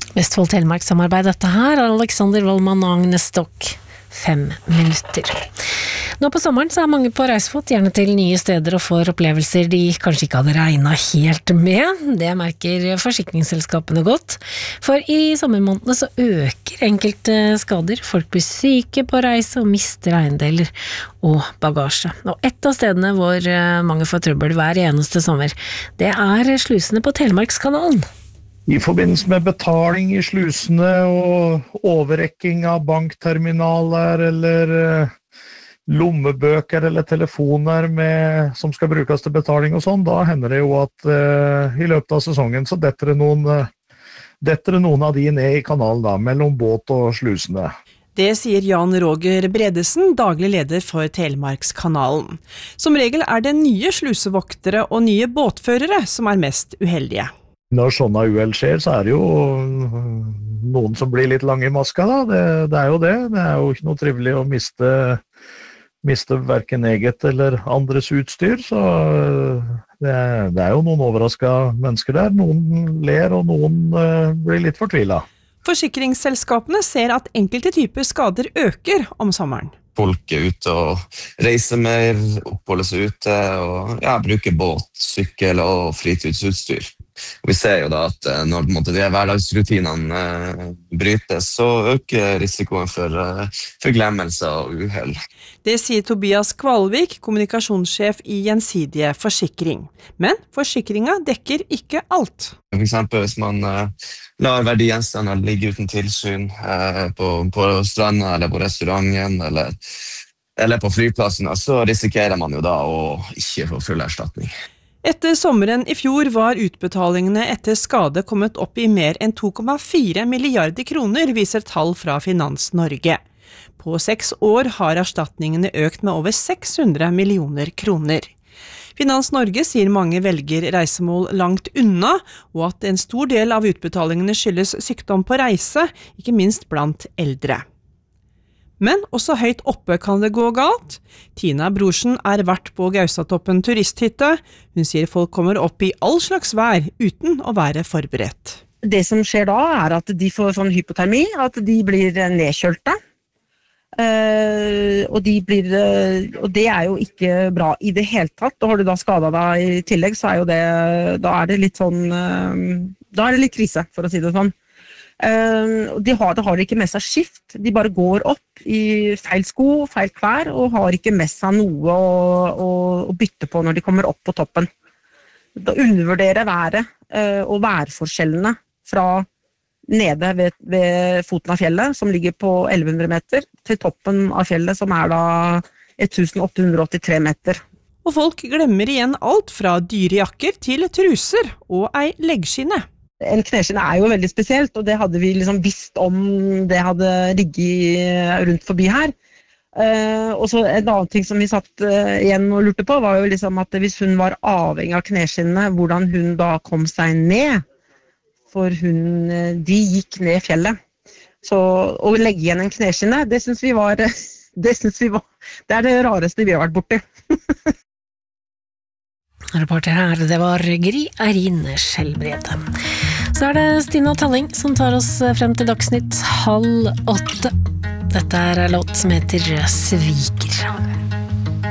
Vestfold Telemark-samarbeid dette her, Alexander Wallmann og Agnes Stokk, 5 minutter. Nå på sommeren så mange på reisefot, gjerne til nye steder og får opplevelser de kanskje ikke hadde regnet helt med. Det merker forsikringsselskapene godt. For i sommermånedene så øker enkelte skader. Folk blir syke på reise og mister eiendeler og bagasje. Og et av stedene hvor mange får trøbbel hver eneste sommer, det slusene på Telemarkskanalen. I forbindelse med betaling i slusene og overrekking av bankterminaler eller lommebøker eller telefoner som skal brukes til betaling og sånn, da hender det jo at i løpet av sesongen så detter det noen av de ned i kanalen da, mellom båt og slusene. Det sier Jan Roger Bredesen, daglig leder for Telemarkskanalen. Som regel det nye slusevoktere og nye båtførere som mest uheldige. Når sånne uhell skjer, så det jo noen som blir litt lange i maska da. Det jo det. Det jo ikke noe trivelig å miste hverken eget eller andres utstyr, så det jo noen overrasket mennesker der. Noen ler, og noen blir litt fortvilet. Forsikringsselskapene ser at enkelte typer skader øker om sommeren. Folk ute og reiser mer, oppholder seg ute og bruker båt, sykkel og fritidsutstyr. Og vi ser jo da at når de hverdagsrutinene brytes, så øker risikoen for glemmelse og uheld. Det sier Tobias Kvalvik, kommunikasjonssjef i Gjensidige Forsikring. Men forsikringen dekker ikke alt. For eksempel hvis man lar verdigjenstander ligge uten tilsyn på stranda eller på restauranten eller på flyplassen, så risikerer man jo da å ikke få full erstatning. Etter sommeren i fjor var utbetalingene etter skade kommet opp i mer enn 2,4 milliarder kroner, viser tall fra Finans Norge. På 6 år har erstatningene økt med over 600 millioner kroner. Finans Norge sier mange velger reisemål langt unna, og at en stor del av utbetalingene skyldes sykdom på reise, ikke minst blant eldre. Men også høyt oppe kan det gå galt. Tina Brorsen vært på Gaustatoppen turisthytte. Hun sier folk kommer opp i all slags vær uten å være forberedt. Det som skjer da at de får sånn hypotermi, at de blir nedkjølte. Og det jo ikke bra i det hele tatt. Og har du da skadet deg i tillegg, så jo det, da det litt sånn, da det litt krise, for å si det sånn. De har ikke med seg skift, de bare går opp i feil sko, feil klær og har ikke med seg noe å bytte på når de kommer opp på toppen. Da undervurderer været og værforskjellene fra nede ved foten av fjellet, som ligger på 1100 meter, til toppen av fjellet, som da 1883 meter. Og folk glemmer igjen alt fra dyre jakker til truser og ei leggskinne. En kneskinne jo veldig spesielt, og det hadde vi liksom visst om det hadde ligget rundt forbi her. Og så en annen ting som vi satt igjen og lurte på, var jo liksom at hvis hun var avhengig av kneskinnene, hvordan hun da kom seg ned. For de gikk ned fjellet. Så å legge igjen en kneskinne, det synes vi var det det rareste vi har vært borti. Reporter her, det var Gry Erine Skjelbrede. Så det Stina Talling som tar oss frem til Dagsnytt 7:30. Dette en låt som heter Sviker.